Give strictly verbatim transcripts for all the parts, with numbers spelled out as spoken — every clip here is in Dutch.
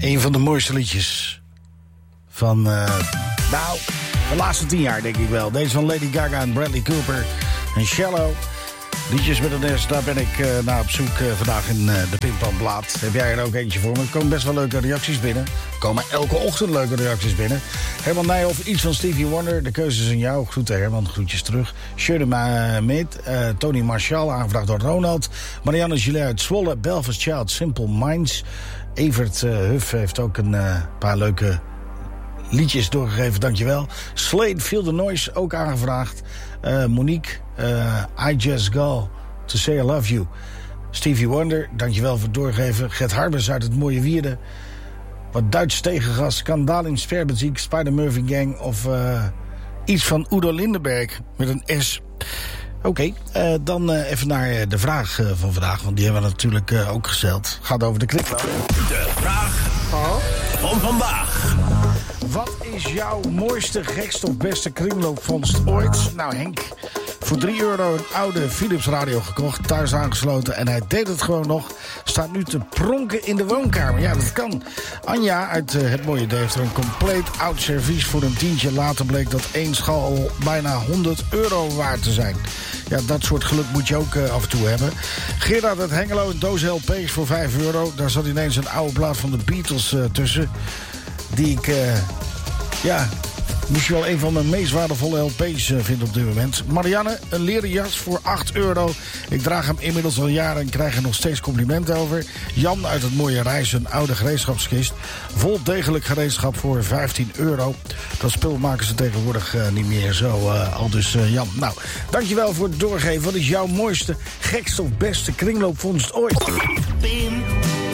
Een van de mooiste liedjes van, uh, nou, de laatste tien jaar denk ik wel. Deze van Lady Gaga en Bradley Cooper en Shallow. Liedjes met een S, daar ben ik uh, naar op zoek uh, vandaag in uh, de Pimpamblad. Heb jij er ook eentje voor me? Er komen best wel leuke reacties binnen. Er komen elke ochtend leuke reacties binnen. Herman Nijhoff, iets van Stevie Wonder. De keuze is aan jou. Groeten Herman, groetjes terug. Sjøde Meet, uh, Tony Marshall, aangevraagd door Ronald. Marianne Gillet uit Zwolle, Belfast Child, Simple Minds. Evert uh, Huff heeft ook een uh, paar leuke liedjes doorgegeven, dankjewel. Slade, Feel the Noise, ook aangevraagd. Uh, Monique, uh, I Just Go To Say I Love You. Stevie Wonder, dankjewel voor het doorgeven. Gert Harbers uit het mooie Wierde. Wat Duits tegengas, Skandaal Sperbeziek, Spider Murphy Gang of uh, iets van Udo Lindenberg met een S. Oké, okay, uh, dan uh, even naar de vraag uh, van vandaag, want die hebben we natuurlijk uh, ook gesteld. Gaat over de clip. De vraag van vandaag. Wat is jouw mooiste, gekste of beste kringloopvondst ooit? Nou Henk, voor drie euro een oude Philips radio gekocht, thuis aangesloten en hij deed het gewoon nog. Staat nu te pronken in de woonkamer. Ja, dat kan. Anja uit uh, het mooie Deventer, een compleet oud servies voor een tientje. Later bleek dat één schal al bijna honderd euro waard te zijn. Ja, dat soort geluk moet je ook uh, af en toe hebben. Gerard uit Hengelo, een doos L P's voor vijf euro. Daar zat ineens een oude plaat van de Beatles uh, tussen. Die ik, uh, ja, misschien wel een van mijn meest waardevolle L P's uh, vind op dit moment. Marianne, een leren jas voor acht euro. Ik draag hem inmiddels al jaren en krijg er nog steeds complimenten over. Jan uit het mooie Rijs, een oude gereedschapskist. Vol degelijk gereedschap voor vijftien euro. Dat spul maken ze tegenwoordig uh, niet meer zo, uh, al dus uh, Jan. Nou, dankjewel voor het doorgeven. Wat is jouw mooiste, gekste of beste kringloopvondst ooit? Pim,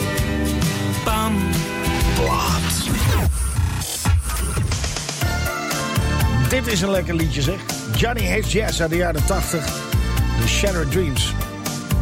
pam, blad. Dit is een lekker liedje, zeg. Johnny Hates Jazz uit de jaren tachtig. The Shattered Dreams.